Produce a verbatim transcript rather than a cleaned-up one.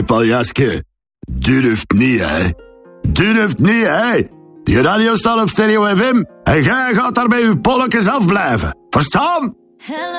Hé, Paljaske, durft niet, hè? Durft niet, hè? Die radio staat op Stereo F M en jij gaat daar bij uw polletjes afblijven. Verstaan?